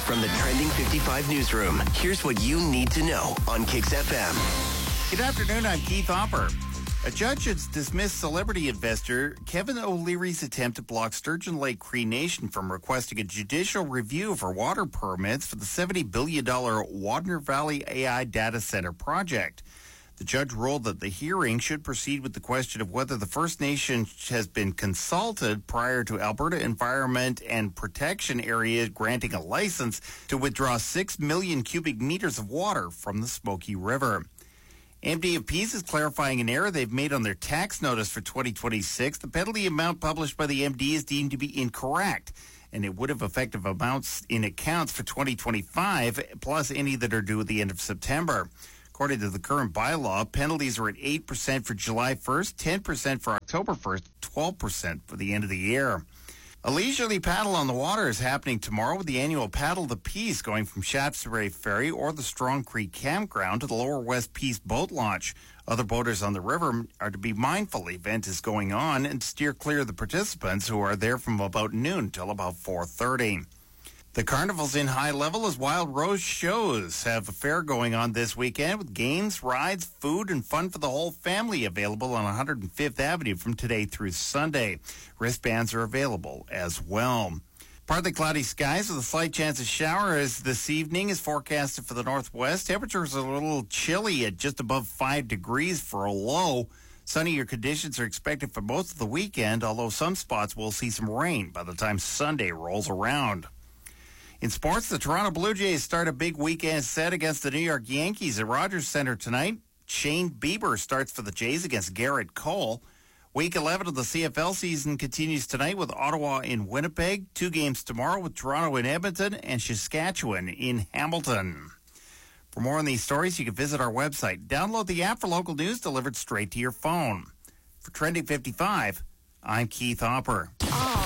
From the Trending 55 newsroom, here's what you need to know on Kicks FM. Good afternoon, I'm Keith Hopper. A judge has dismissed celebrity investor Kevin O'Leary's attempt to block Sturgeon Lake Cree Nation from requesting a judicial review for water permits for the $70 billion Wadner Valley AI data center project. The judge ruled that the hearing should proceed with the question of whether the First Nation has been consulted prior to Alberta Environment and Protection Area granting a license to withdraw 6 million cubic meters of water from the Smoky River. MD of Peace is clarifying an error they've made on their tax notice for 2026. The penalty amount published by the MD is deemed to be incorrect, and it would have effective amounts in accounts for 2025, plus any that are due at the end of September. According to the current bylaw, penalties are at 8% for July 1st, 10% for October 1st, 12% for the end of the year. A leisurely paddle on the water is happening tomorrow with the annual Paddle the Peace going from Shaftesbury Ferry or the Strong Creek Campground to the Lower West Peace boat launch. Other boaters on the river are to be mindful the event is going on and steer clear of the participants who are there from about noon till about 4:30. The carnival's in high level as Wild Rose shows have a fair going on this weekend with games, rides, food, and fun for the whole family available on 105th Avenue from today through Sunday. Wristbands are available as well. Partly cloudy skies with a slight chance of showers this evening is forecasted for the northwest. Temperatures are a little chilly at just above 5 degrees for a low. Sunnier conditions are expected for most of the weekend, although some spots will see some rain by the time Sunday rolls around. In sports, the Toronto Blue Jays start a big weekend set against the New York Yankees at Rogers Center tonight. Shane Bieber starts for the Jays against Garrett Cole. Week 11 of the CFL season continues tonight with Ottawa in Winnipeg. 2 games tomorrow with Toronto in Edmonton and Saskatchewan in Hamilton. For more on these stories, you can visit our website. Download the app for local news delivered straight to your phone. For Trending 55, I'm Keith Hopper.